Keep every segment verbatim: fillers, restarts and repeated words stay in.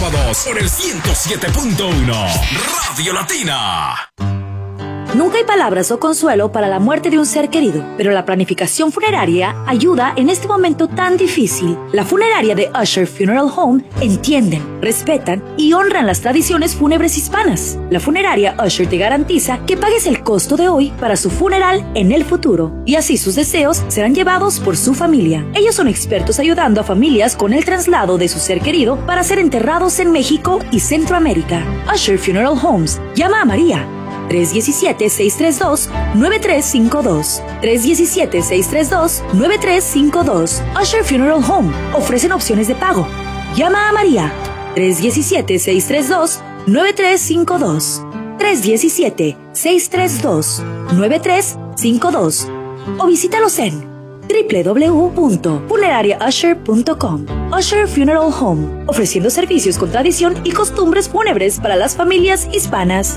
sábados por el ciento siete punto uno Radio Latina. Nunca hay palabras o consuelo para la muerte de un ser querido, pero la planificación funeraria ayuda en este momento tan difícil. La funeraria de Usher Funeral Home entienden, respetan y honran las tradiciones fúnebres hispanas. La funeraria Usher te garantiza que pagues el costo de hoy para su funeral en el futuro, y así sus deseos serán llevados por su familia. Ellos son expertos ayudando a familias con el traslado de su ser querido para ser enterrados en México y Centroamérica. Usher Funeral Homes. Llama a María tres uno siete, seis tres dos, nueve tres cinco dos. tres uno siete, seis tres dos, nueve tres cinco dos. Usher Funeral Home. Ofrecen opciones de pago. Llama a María. tres uno siete, seis tres dos, nueve tres cinco dos. tres uno siete, seis tres dos, nueve tres cinco dos. O visítalos en doble u doble u doble u punto funeraria usher punto com. Usher Funeral Home. Ofreciendo servicios con tradición y costumbres fúnebres para las familias hispanas.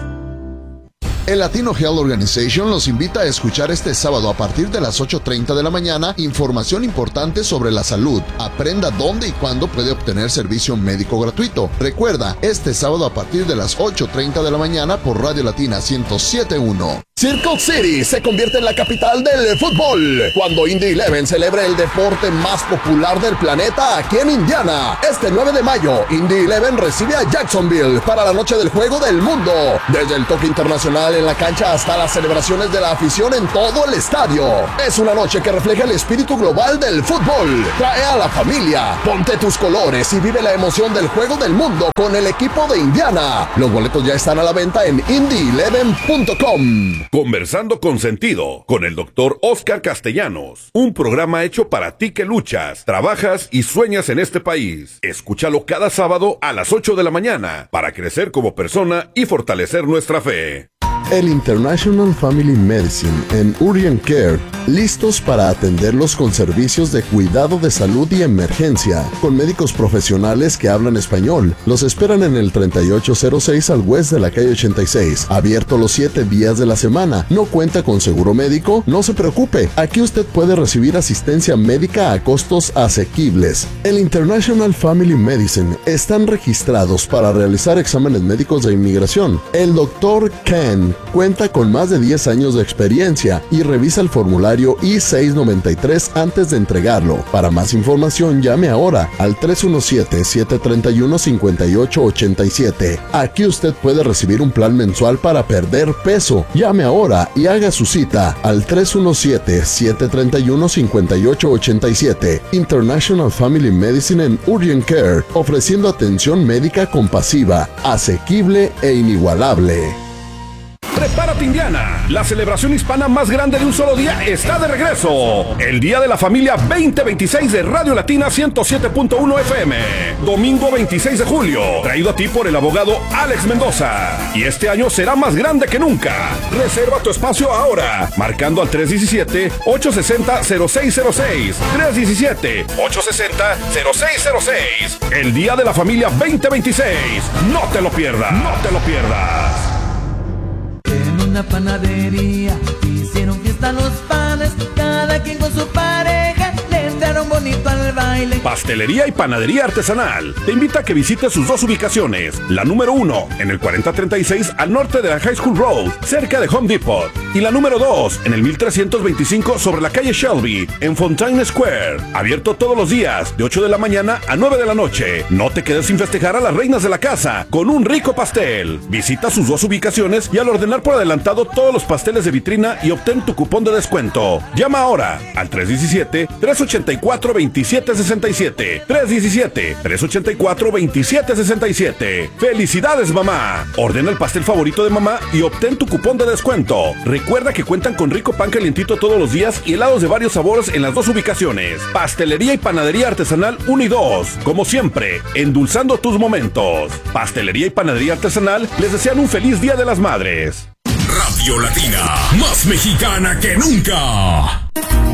El Latino Health Organization los invita a escuchar este sábado a partir de las ocho treinta de la mañana información importante sobre la salud. Aprenda dónde y cuándo puede obtener servicio médico gratuito. Recuerda, este sábado a partir de las ocho treinta de la mañana por Radio Latina ciento siete punto uno. Circle City se convierte en la capital del fútbol cuando Indy Eleven celebre el deporte más popular del planeta aquí en Indiana. Este nueve de mayo, Indy Eleven recibe a Jacksonville para la noche del Juego del Mundo. Desde el toque internacional en la cancha hasta las celebraciones de la afición en todo el estadio. Es una noche que refleja el espíritu global del fútbol. Trae a la familia, ponte tus colores y vive la emoción del Juego del Mundo con el equipo de Indiana. Los boletos ya están a la venta en indy eleven punto com. Conversando con sentido, con el doctor Oscar Castellanos. Un programa hecho para ti que luchas, trabajas y sueñas en este país. Escúchalo cada sábado a las ocho de la mañana para crecer como persona y fortalecer nuestra fe. El International Family Medicine en Urgent Care, listos para atenderlos con servicios de cuidado de salud y emergencia, con médicos profesionales que hablan español. Los esperan en el treinta y ocho cero seis al West de la calle ochenta y seis, abierto los siete días de la semana. ¿No cuenta con seguro médico? No se preocupe, aquí usted puede recibir asistencia médica a costos asequibles. El International Family Medicine están registrados para realizar exámenes médicos de inmigración. El doctor Ken cuenta con más de diez años de experiencia y revisa el formulario I seiscientos noventa y tres antes de entregarlo. Para más información, llame ahora al tres uno siete, siete tres uno, cinco ocho ocho siete. Aquí usted puede recibir un plan mensual para perder peso. Llame ahora y haga su cita al tres uno siete, siete tres uno, cinco ocho ocho siete. International Family Medicine en Urgent Care, ofreciendo atención médica compasiva, asequible e inigualable. Prepárate, Indiana. La celebración hispana más grande de un solo día está de regreso. El Día de la Familia veinte veintiséis de Radio Latina ciento siete punto uno F M. Domingo veintiséis de julio. Traído a ti por el abogado Alex Mendoza. Y este año será más grande que nunca. Reserva tu espacio ahora. Marcando al tres uno siete, ocho seis cero, cero seis cero seis. tres uno siete, ocho seis cero, cero seis cero seis. El Día de la Familia veinte veintiséis. No te lo pierdas. No te lo pierdas. En una panadería hicieron fiesta los panes, cada quien con su pareja le entraron bonito al baile. Pastelería y Panadería Artesanal te invita a que visites sus dos ubicaciones. La número uno, en el cuarenta treinta y seis al norte de la High School Road, cerca de Home Depot. Y la número dos, en el mil trescientos veinticinco sobre la calle Shelby, en Fontaine Square. Abierto todos los días, de ocho de la mañana a nueve de la noche. No te quedes sin festejar a las reinas de la casa con un rico pastel. Visita sus dos ubicaciones y al ordenar por adelantado todos los pasteles de vitrina y obtén tu cupón de descuento. Llama ahora al tres uno siete, tres ocho cuatro, dos siete seis siete. tres uno siete, tres ocho cuatro, dos siete seis siete. ¡Felicidades, mamá! Ordena el pastel favorito de mamá y obtén tu cupón de descuento. Recuerda que cuentan con rico pan calientito todos los días y helados de varios sabores en las dos ubicaciones. Pastelería y Panadería Artesanal uno y dos. Como siempre, endulzando tus momentos. Pastelería y Panadería Artesanal les desean un feliz Día de las Madres. Radio Latina, más mexicana que nunca.